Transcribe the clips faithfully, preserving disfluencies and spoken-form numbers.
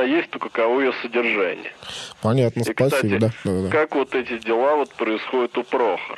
она есть, то каково ее содержание. Понятно, И, спасибо. кстати, да, да, да. как вот эти дела вот происходят у Прохора?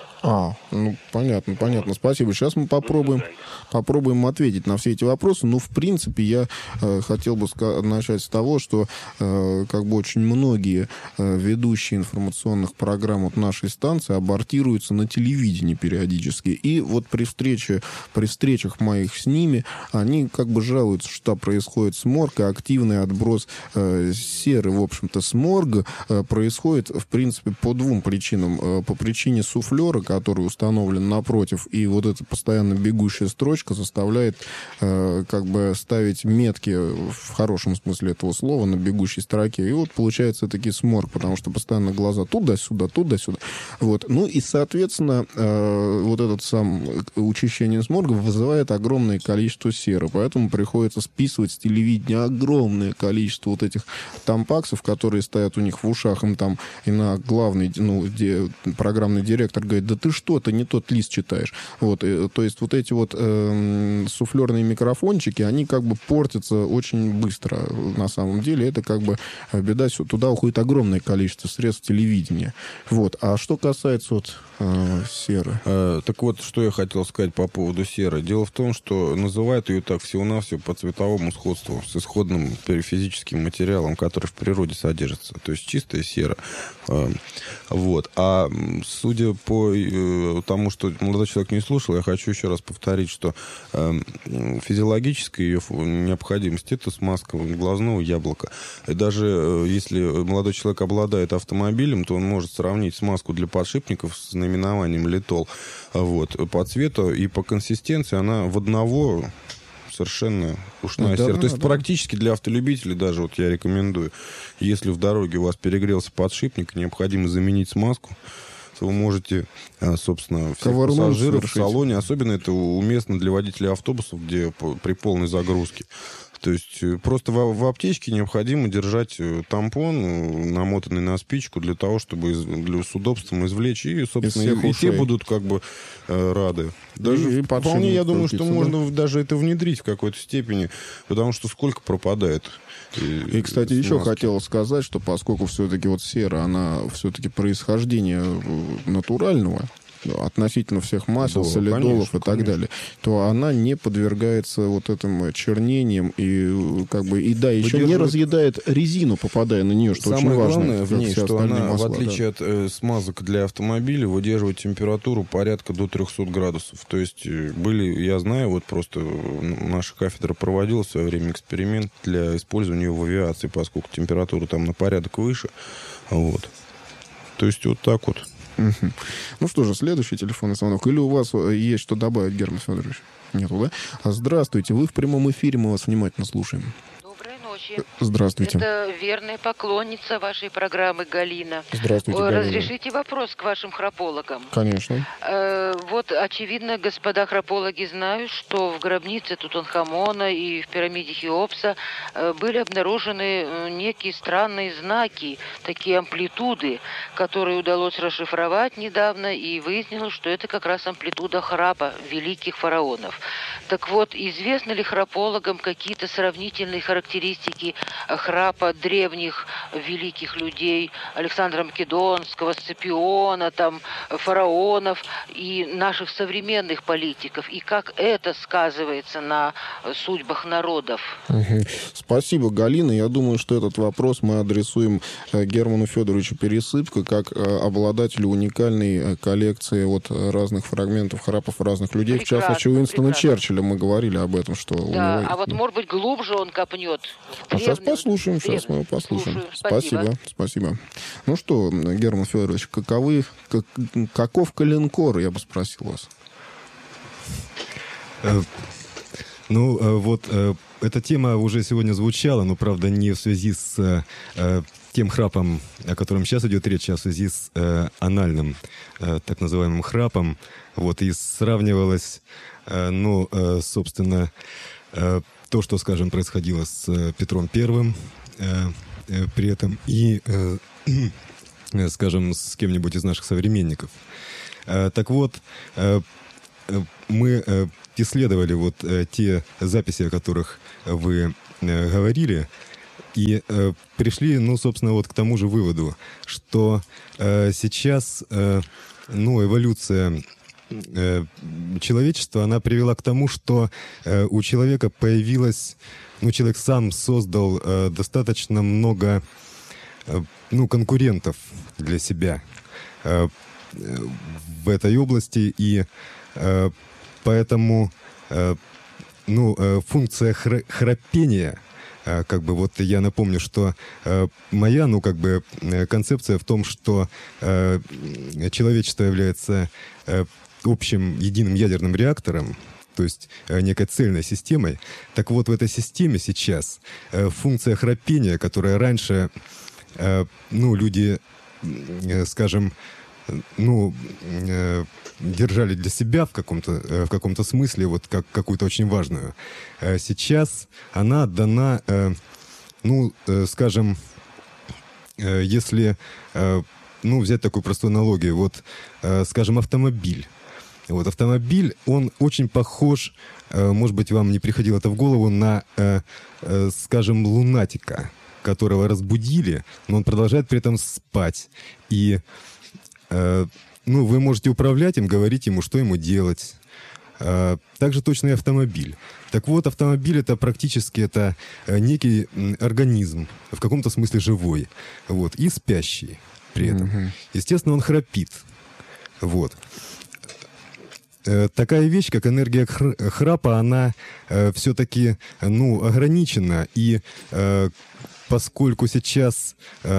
А, ну, понятно, понятно. Спасибо. Сейчас мы попробуем, попробуем ответить на все эти вопросы. Ну, в принципе, я э, хотел бы ска- начать с того, что э, как бы очень многие э, ведущие информационных программ от нашей станции абортируются на телевидении периодически. И вот при встрече, при встречах моих с ними, они как бы жалуются, что происходит сморг, и активный отброс э, серы, в общем-то, сморга э, происходит, в принципе, по двум причинам. Э, по причине суфлера, который установлен напротив, и вот эта постоянно бегущая строчка заставляет э, как бы ставить метки в хорошем смысле этого слова на бегущей строке. И вот получается таки сморг, потому что постоянно глаза туда-сюда, туда-сюда. Вот. Ну и, соответственно, э, вот этот сам учащение сморга вызывает огромное количество серы, поэтому приходится списывать с телевидения огромное количество вот этих тампаксов, которые стоят у них в ушах, им там и на главный, ну, где программный директор говорит: да ты что, ты не тот лист читаешь. Вот, и, то есть вот эти вот э, суфлерные микрофончики, они как бы портятся очень быстро на самом деле. Это как бы беда, туда уходит огромное количество средств телевидения. Вот. А что касается вот э, серы? А, так вот, что я хотел сказать по поводу серы. Дело в том, что называют ее так всего-навсего по цветовому сходству с исходным физическим материалом, который в природе содержится. То есть чистая сера. А, вот. А судя по тому, что молодой человек не слушал, я хочу еще раз повторить, что э, физиологическая ее необходимость — это смазка глазного яблока. И даже э, если молодой человек обладает автомобилем, то он может сравнить смазку для подшипников с наименованием Литол. Вот. По цвету и по консистенции она в одного совершенно ушная да, сера. да, То есть да. практически для автолюбителей даже вот я рекомендую, если в дороге у вас перегрелся подшипник, необходимо заменить смазку, вы можете, собственно, всех Ковырнуть, пассажиров в совершить. салоне, особенно это уместно для водителей автобусов, где при полной загрузке. То есть просто в, в аптечке необходимо держать тампон, намотанный на спичку, для того, чтобы из, для, с удобством извлечь. И, собственно, и, и те будут как бы э, рады. Даже И- и вполне, я думаю, что крутится, можно да? даже это внедрить в какой-то степени, потому что сколько пропадает. И, и кстати, смазки. еще хотел сказать, что поскольку все-таки вот сера, она все-таки происхождения натурального, относительно всех масел, Да, солидолов конечно, и так конечно. далее, то она не подвергается вот этим чернениям и как бы и да, еще не Выдерживает- разъедает резину, попадая на нее, что Самое очень важно. главное как в ней, все что остальные она, масла, в отличие да. от э, смазок для автомобиля, выдерживает температуру порядка до трехсот градусов. То есть э, были, я знаю, вот просто э, наша кафедра проводила в свое время эксперимент для использования ее в авиации, поскольку температура там на порядок выше. Вот. То есть вот так вот. Мгм. Ну что же, следующий телефонный звонок. Или у вас есть что добавить, Герман Федорович? Нету, да? А здравствуйте, вы в прямом эфире, мы вас внимательно слушаем. Доброй ночи. Здравствуйте. Это верная поклонница вашей программы Галина. Здравствуйте, О, Галина. Разрешите вопрос к вашим храпологам? Конечно. Э, вот, очевидно, господа храпологи знают, что в гробнице Тутанхамона и в пирамиде Хеопса э, были обнаружены э, некие странные знаки, такие амплитуды, которые удалось расшифровать недавно, и выяснилось, что это как раз амплитуда храпа великих фараонов. Так вот, известны ли храпологам какие-то сравнительные характеристики храпа древних великих людей, Александра Македонского, Сципиона, там, фараонов и наших современных политиков, и как это сказывается на судьбах народов? Мгм. Спасибо, Галина. Я думаю, что этот вопрос мы адресуем э, Герману Федоровичу Пересыпко, как э, обладателю уникальной э, коллекции вот разных фрагментов храпов разных людей. Прекрасно, в частности, Уинстона прекрасно. Черчилля мы говорили об этом, что у Да, него... а вот, да. может быть, глубже он копнет. А сейчас послушаем, сейчас мы его послушаем. Слушаю. Спасибо. Спасибо, спасибо. Ну что, Герман Федорович, каковы, как, каков коленкор, я бы спросил вас? Э, Ну, э, вот э, эта тема уже сегодня звучала, но, правда, не в связи с э, тем храпом, о котором сейчас идет речь, а в связи с э, анальным, э, так называемым храпом. Вот, и сравнивалось, э, ну, э, собственно, э, то, что, скажем, происходило с э, Петром Первым э, э, при этом, и, э, э, скажем, с кем-нибудь из наших современников. Э, так вот, э, э, мы э, исследовали вот э, те записи, о которых вы э, говорили, И э, пришли, ну, собственно, вот к тому же выводу, что э, сейчас, э, ну, эволюция э, человечества, она привела к тому, что э, у человека появилась, ну, человек сам создал э, достаточно много, э, ну, конкурентов для себя э, в этой области, и э, поэтому, э, ну, э, функция хра- храпения, как бы вот я напомню, что э, моя, ну, как бы э, концепция в том, что э, человечество является э, общим единым ядерным реактором, то есть э, некой цельной системой. Так вот, в этой системе сейчас э, функция храпения, которая раньше, э, ну, люди, э, скажем, ну, э, держали для себя в каком-то, э, в каком-то смысле, вот как какую-то очень важную. Э, сейчас она дана, э, ну, э, скажем, э, если, э, ну, взять такую простую аналогию, вот, э, скажем, автомобиль. Вот автомобиль, он очень похож, э, может быть, вам не приходило это в голову, на, э, э, скажем, лунатика, которого разбудили, но он продолжает при этом спать. И ну, вы можете управлять им, говорить ему, что ему делать. Также точно и автомобиль. Так вот, автомобиль — это практически это некий организм, в каком-то смысле живой, вот, и спящий при этом. Mm-hmm. Естественно, он храпит. Вот. Такая вещь, как энергия храпа, она все-таки, ну, ограничена. И поскольку сейчас...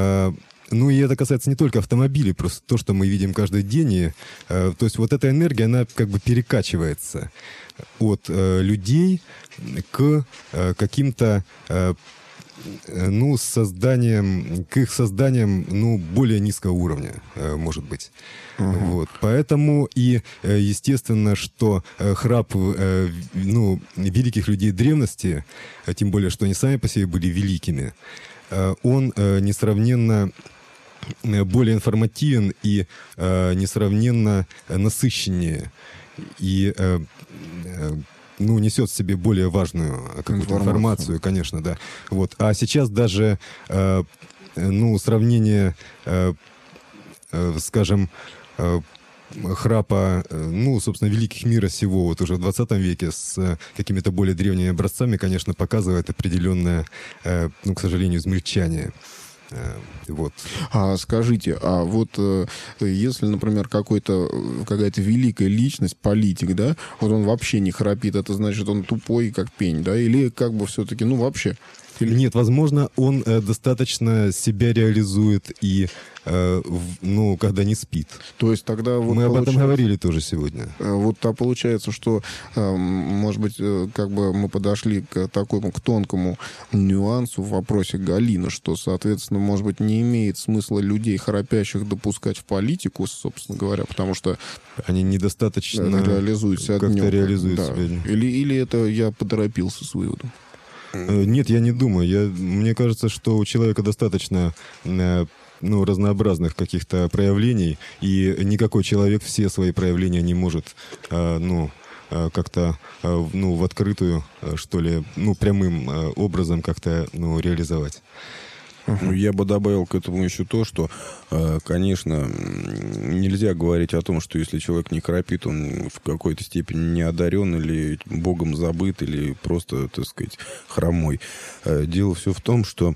Ну, и это касается не только автомобилей, просто то, что мы видим каждый день. И, э, то есть вот эта энергия, она как бы перекачивается от э, людей к э, каким-то, э, ну, созданиям, к их созданиям, ну, более низкого уровня, э, может быть. Uh-huh. Вот. Поэтому и, э, естественно, что э, храп, э, ну, великих людей древности, э, тем более, что они сами по себе были великими, э, он э, несравненно более информативен и э, несравненно насыщеннее и э, э, ну, несет в себе более важную какую-то информацию, информацию, конечно, да. Вот. А сейчас даже э, ну, сравнение, э, э, скажем, э, храпа, ну, собственно, великих мира сего вот уже в двадцатом веке с какими-то более древними образцами, конечно, показывает определенное, э, ну, к сожалению, измельчание. Вот. А скажите, а вот э, если, например, какой-то, какая-то великая личность, политик, да, вот он вообще не храпит, это значит, он тупой, как пень, да, или как бы все-таки, ну, вообще... Нет, возможно, он э, достаточно себя реализует и, э, в, ну, когда не спит. То есть тогда... Вот мы об этом говорили тоже сегодня. Вот а получается, что, э, может быть, э, как бы мы подошли к такому, к тонкому нюансу в вопросе Галины, что, соответственно, может быть, не имеет смысла людей храпящих допускать в политику, собственно говоря, потому что... Они недостаточно... Реализуют себя как-то днем. реализуют Да. себя. Или, или это я поторопился с выводом? Нет, я не думаю. Я, мне кажется, что у человека достаточно э, ну, разнообразных каких-то проявлений, и никакой человек все свои проявления не может э, ну, э, как-то э, ну, в открытую, э, что ли, ну, прямым э, образом как-то ну, реализовать. Ну, я бы добавил к этому еще то, что, конечно, нельзя говорить о том, что если человек не храпит, он в какой-то степени не одарен или богом забыт, или просто, так сказать, хромой. Дело все в том, что,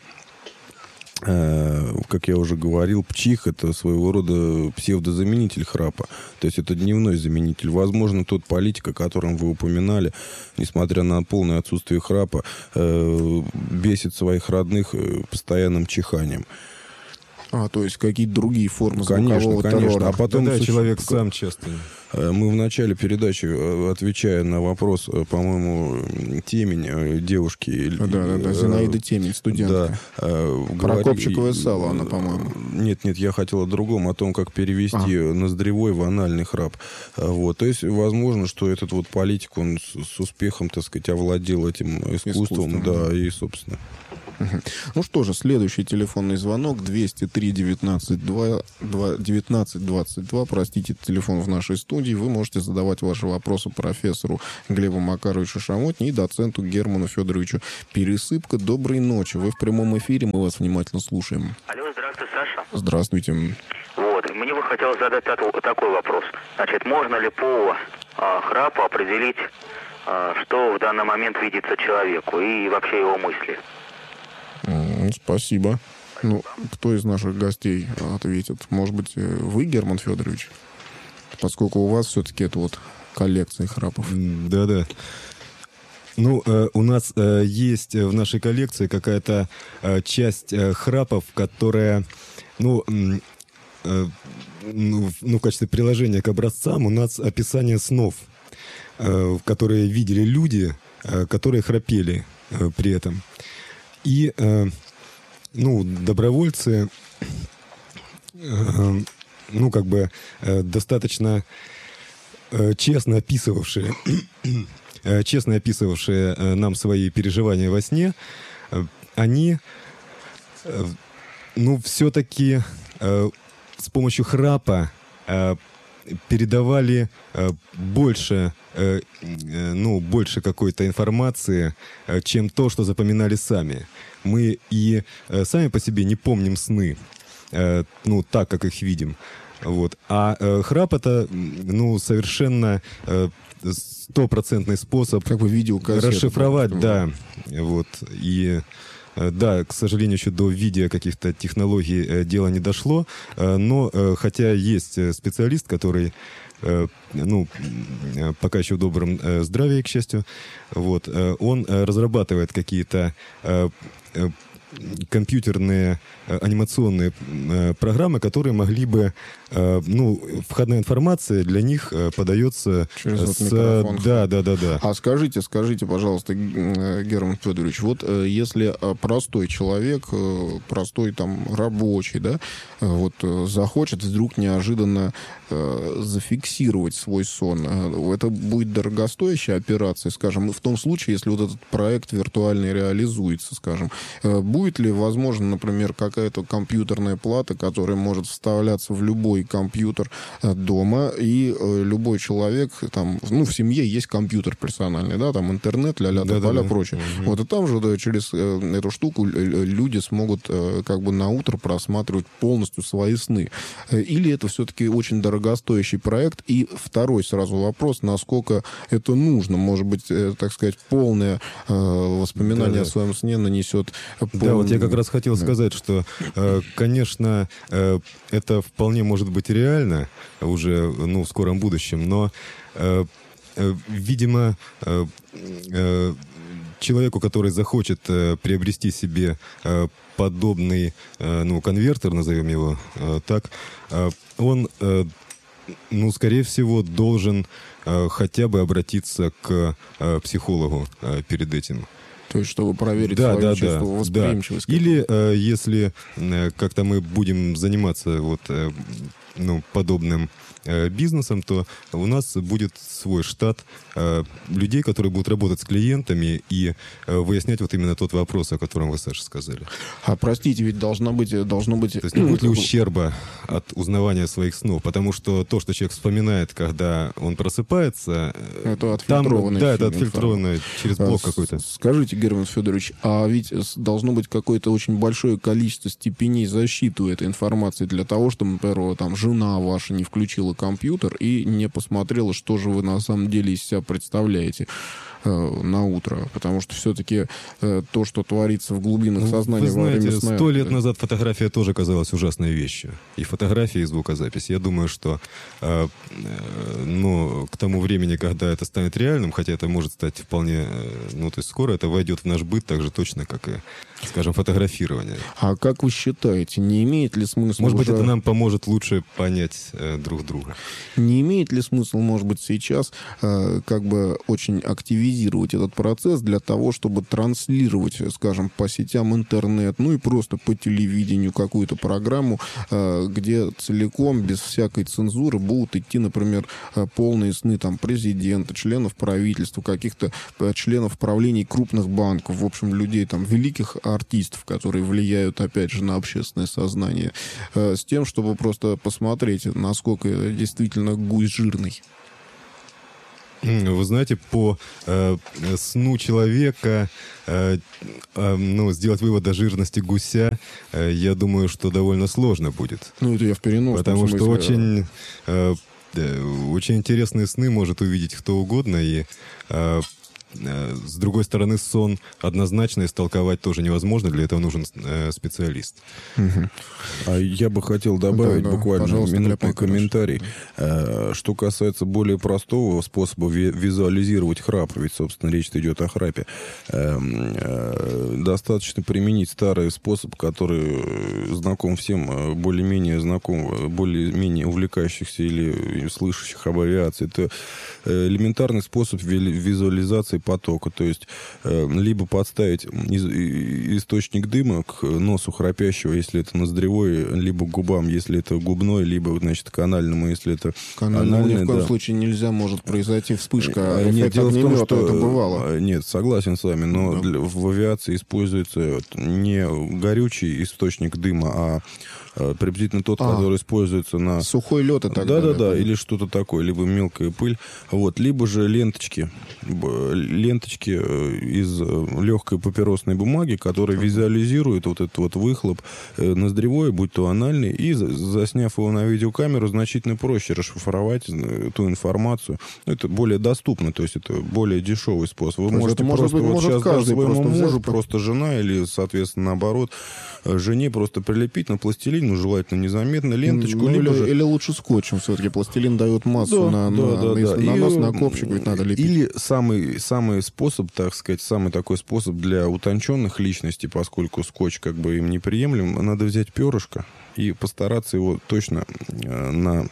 как я уже говорил, пчих — это своего рода псевдозаменитель храпа. То есть это дневной заменитель. Возможно, тот политик, о котором вы упоминали, несмотря на полное отсутствие храпа, бесит своих родных постоянным чиханием. А, то есть какие-то другие формы конечно, звукового конечно. террора. А потом да, суще... человек сам часто. Мы в начале передачи, отвечая на вопрос, по-моему, Темень, девушки... Да, да, да, Зинаида Темень, студентка. Да, Про говори... копчиковое сало она, по-моему. Нет, нет, я хотел о другом, о том, как перевести а. ноздревой в анальный храп. Вот. То есть, возможно, что этот вот политик, он с, с успехом, так сказать, овладел этим искусством. Искусством. Да, и, собственно... Ну что же, следующий телефонный звонок двести три девятнадцать двадцать два. Простите, телефон в нашей студии. Вы можете задавать ваши вопросы профессору Глебу Макаровичу Шамотне и доценту Герману Федоровичу Пересыпко. Доброй ночи. Вы в прямом эфире, мы вас внимательно слушаем. Алло, здравствуй, Саша. Здравствуйте. Вот, мне бы хотелось задать такой вопрос. Значит, можно ли по а, храпу определить, а, что в данный момент видится человеку и вообще его мысли? Mm, спасибо. Ну, кто из наших гостей ответит? Может быть, вы, Герман Федорович? Поскольку у вас все-таки это вот коллекция храпов. Да-да. Ну, э, у нас э, есть в нашей коллекции какая-то э, часть э, храпов, которая, ну, э, ну, в качестве приложения к образцам у нас описание снов, э, которые видели люди, э, которые храпели э, при этом. И, э, ну, добровольцы, э, ну, как бы э, достаточно э, честно описывавшие, э, честно описывавшие э, нам свои переживания во сне, э, они, э, ну, все-таки э, с помощью храпа э, передавали э, больше, э, э, ну, больше какой-то информации, э, чем то, что запоминали сами. Мы и э, сами по себе не помним сны, э, ну, так, как их видим. Вот. А э, храп — это, ну, совершенно э, стопроцентный способ как бы видеокассета, расшифровать, да. Вот. И да, к сожалению, еще до видео каких-то технологий э, дело не дошло, э, но э, хотя есть специалист, который, э, ну, э, пока еще в добром э, здравии, к счастью, вот, э, он э, разрабатывает какие-то э, э, компьютерные э, анимационные э, программы, которые могли бы, э, ну, входная информация для них э, подается через с... вот микрофон. Да, да, да, да. А скажите, скажите, пожалуйста, Герман Федорович, вот если простой человек, простой там рабочий, да, вот захочет вдруг неожиданно зафиксировать свой сон, это будет дорогостоящая операция, скажем, в том случае, если вот этот проект виртуальный реализуется, скажем, будет ли возможно, например, какая-то компьютерная плата, которая может вставляться в любой компьютер дома, и любой человек, там, ну, в семье есть компьютер персональный, да, там интернет, ля-ля, да, тополя, да, прочее. Угу. Вот и там же, да, через э, эту штуку люди смогут э, как бы на утро просматривать полностью свои сны. Или это все-таки очень дорогостоящий проект? И второй сразу вопрос, насколько это нужно? Может быть, э, так сказать, полное э, воспоминание, да, о своем сне нанесет... Пол... Да, вот я как раз хотел, да, сказать, что, э, конечно, э, это вполне может быть реально уже, ну, в скором будущем, но э, видимо, человеку, который захочет приобрести себе подобный, ну, конвертер, назовем его так, он, ну, скорее всего, должен хотя бы обратиться к психологу перед этим. То есть, чтобы проверить, да, свое да, чувство, да, восприимчивость. Да. Или э, если э, как-то мы будем заниматься вот, э, ну, подобным э, бизнесом, то у нас будет свой штат э, людей, которые будут работать с клиентами и э, выяснять вот именно тот вопрос, о котором вы, Саша, сказали. А простите, ведь должно быть... Должно быть... То есть не будет ли ущерба от узнавания своих снов? Потому что то, что человек вспоминает, когда он просыпается... Это отфильтрованное. Да, это отфильтрованное через блок а, какой-то. Скажите, Герман Федорович, а ведь должно быть какое-то очень большое количество степеней защиты у этой информации для того, чтобы, например, там, жена ваша не включила компьютер и не посмотрела, что же вы на самом деле из себя представляете э, на утро. Потому что все-таки э, то, что творится в глубинах сознания... Вы знаете, во время сна... сто лет назад фотография тоже казалась ужасной вещью. И фотография, и звукозапись. Я думаю, что э, э, ну, к тому времени, когда это станет реальным, хотя это может стать вполне... Э, ну, то есть скоро это войдет в наш быт так же точно, как и, скажем, фотографирование. А как вы считаете, не имеет ли смысла... Может быть, уже... это нам поможет лучше понять э, друг друга. Не имеет ли смысла, может быть, сейчас э, как бы очень активизировать этот процесс для того, чтобы транслировать, скажем, по сетям интернет, ну и просто по телевидению какую-то программу, э, где целиком, без всякой цензуры будут идти, например, э, полные сны там президента, членов правительства, каких-то э, членов правлений крупных банков, в общем, людей там великих э, артистов, которые влияют, опять же, на общественное сознание, э, с тем, чтобы просто посмотреть, насколько действительно гусь жирный. Вы знаете, по э, сну человека э, э, ну, сделать вывод о жирности гуся, э, я думаю, что довольно сложно будет. Ну, это я в переносном Потому смысле. что очень, э, э, очень интересные сны может увидеть кто угодно, и э, э, с другой стороны, сон однозначно истолковать тоже невозможно, для этого нужен э, специалист. Угу. А я бы хотел добавить Да, да, буквально пожалуйста, минутный Кляпак, комментарий. Э, Что касается более простого способа ви- визуализировать храп, ведь, собственно, речь идет о храпе, э, э, достаточно применить старый способ, который э, знаком всем, э, более-менее знаком, э, более-менее увлекающихся или слышащих об авиации. Это э, элементарный способ ви- визуализации потока. То есть э, либо подставить из- и- источник дыма к носу храпящего, если это ноздревой, либо к губам, если это губной, либо, значит, к анальному, если это Канальному анальный, ни в коем да. случае нельзя, может произойти вспышка. Э, Нет, Эффект дело в том, огнемета, что... это бывало. э, Нет, согласен с вами, но Да. для- в авиации используется вот не горючий источник дыма, а э, приблизительно тот, А. который используется на... Сухой лед и так далее. Да-да-да, или что-то такое, либо мелкая пыль, вот, либо же ленточки, б- ленточки э, из э, легкой папиросной бумаги, которые визуализируют вот этот вот выхлоп э, ноздревой, будь то анальный, и за- засняв его на видеокамеру, значительно проще расшифровать э, ту информацию. Это более доступно, то есть это более дешевый способ. Вы То есть можете это может просто быть, вот может сейчас даже каждый своему просто взять, мужу, по- просто жена или, соответственно, наоборот, э, жене просто прилепить на пластилин, ну, желательно незаметно, ленточку, Ну, либо или, же... или лучше скотчем все-таки. Пластилин дает массу Да, на, да, на, да, если да. на И, нос, на копчик ведь надо лепить. Или самый, самый способ, так сказать, самый такой способ для утонченных личностей, поскольку скотч как бы им неприемлем, надо взять перышко и постараться его точно э, на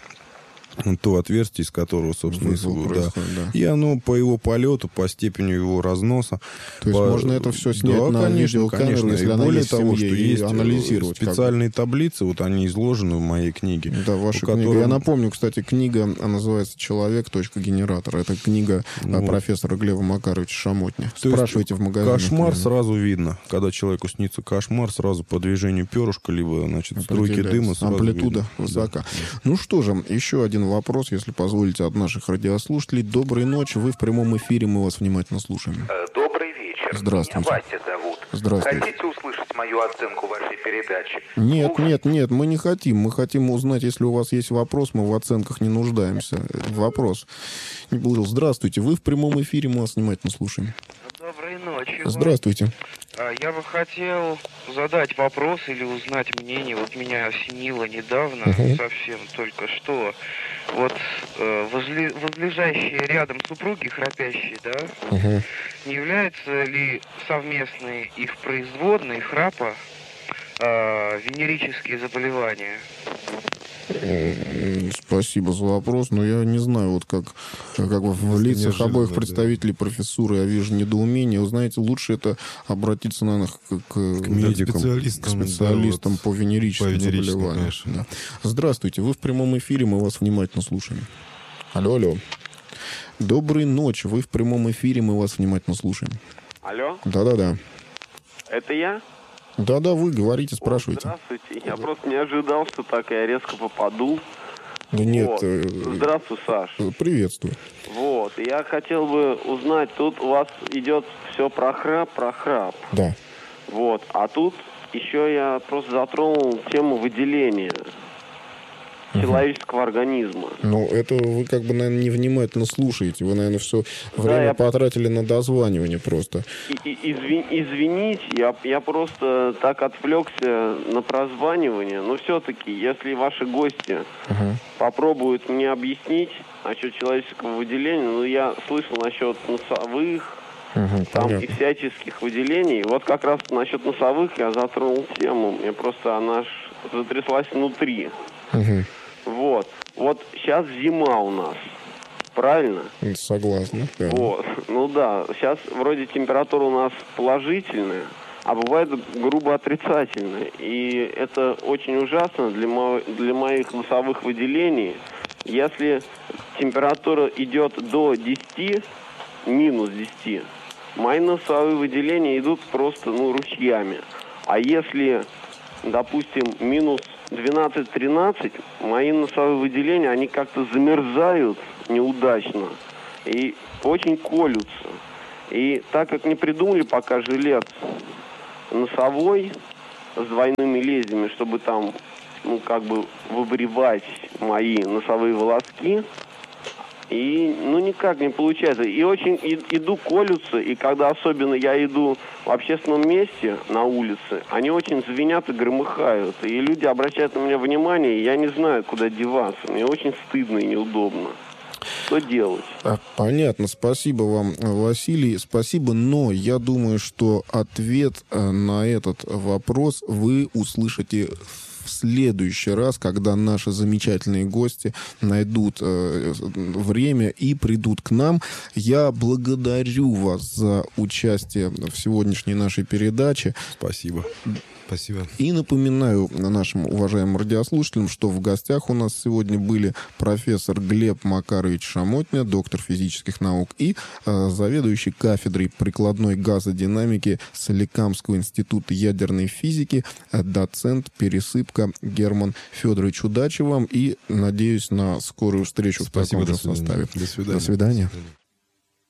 то отверстие, из которого, собственно, Вызвук и- да. происходит, да. И оно по его полету, по степени его разноса. То есть по- можно это все снять Да, на конечно, видеокамеру, конечно. если И она более есть в того, семье, что и есть анализировать. как бы. специальные таблицы, вот они изложены в моей книге. Да, ваша по книга. которым- Я напомню, кстати, книга она называется «Человек. Генератор». Это книга а, Вот. профессора Глеба Макаровича Шамотня. То есть Спрашивайте в магазине. Кошмар сразу видно. Когда человеку снится кошмар, сразу по движению перышка, либо, значит, струйки дыма сразу Амплитуда видно. высока. Да. Ну что же, еще один вопрос, если позволите, от наших радиослушателей. Доброй ночи, вы в прямом эфире, мы вас внимательно слушаем. Добрый вечер. Здравствуйте. Меня Вася зовут. Здравствуйте. Хотите услышать мою оценку вашей передачи? Нет, Слушайте. нет, нет, мы не хотим. Мы хотим узнать, если у вас есть вопрос, мы в оценках не нуждаемся. Вопрос. Не был. Здравствуйте, вы в прямом эфире, мы вас внимательно слушаем. Доброй ночи. Здравствуйте. А, Я бы хотел задать вопрос или узнать мнение. Вот меня осенило недавно, Мгм. совсем только что. Вот э, возле- возлежащие рядом супруги, храпящие, да, Мгм. не является ли совместной их производной храпа э, венерические заболевания? М, Спасибо за вопрос, но я не знаю, вот как, как бы в Если лицах неожиданно, обоих да. представителей профессуры я вижу недоумение. Вы знаете, лучше это обратиться, наверное, к, к- медикам, к специалистам, специалистам да, по венерическим по венерическим, заболеваниям. конечно. Да. Здравствуйте, вы в прямом эфире, мы вас внимательно слушаем. Алло, алло. Доброй ночи, вы в прямом эфире, мы вас внимательно слушаем. Алло, Да-да-да. это я? Да-да, вы говорите, спрашивайте. Здравствуйте. Я просто не ожидал, что так я резко попаду. Да нет, Вот. э, Здравствуй, Саш. э, приветствую. Вот. Я хотел бы узнать, тут у вас идет все про храп, про храп. Да. Вот. А тут еще я просто затронул тему выделения человеческого организма. Ну, это вы как бы, наверное, невнимательно слушаете. Вы, наверное, все Да, время я- потратили на дозванивание просто. И, и- изви- извините, я, я просто так отвлекся на прозванивание. Но все-таки, если ваши гости Ага. попробуют мне объяснить насчет человеческого выделения, ну, я слышал насчет носовых, Ага, там понятно. и всяческих выделений. Вот как раз насчет носовых я затронул тему. Мне просто она аж затряслась внутри. Ага. Вот. Вот сейчас зима у нас. Правильно? Согласна. Да. Вот. Ну да, сейчас вроде температура у нас положительная, а бывает грубо отрицательная. И это очень ужасно для, мо- для моих носовых выделений. Если температура идет до десяти, минус десяти, мои носовые выделения идут просто, ну, ручьями. А если, допустим, минус двенадцать-тринадцать, мои носовые выделения, они как-то замерзают неудачно и очень колются. И так как не придумали пока жилет носовой с двойными лезвиями, чтобы там, ну, как бы выбривать мои носовые волоски, и, ну, никак не получается. И очень и, иду колются, и когда особенно я иду в общественном месте на улице, они очень звенят и громыхают. И люди обращают на меня внимание, и я не знаю, куда деваться. Мне очень стыдно и неудобно. Что делать? Понятно. Спасибо вам, Василий. Спасибо, но я думаю, что ответ на этот вопрос вы услышите в следующий раз, когда наши замечательные гости найдут э, время и придут к нам. Я благодарю вас за участие в сегодняшней нашей передаче. Спасибо. Спасибо. И напоминаю нашим уважаемым радиослушателям, что в гостях у нас сегодня были профессор Глеб Макарович Шамотня, доктор физических наук, и э, заведующий кафедрой прикладной газодинамики Соликамского института ядерной физики, э, доцент Пересыпка Герман Федорович. Удачи вам и надеюсь на скорую встречу. Спасибо, в таком же составе. До свидания. До свидания.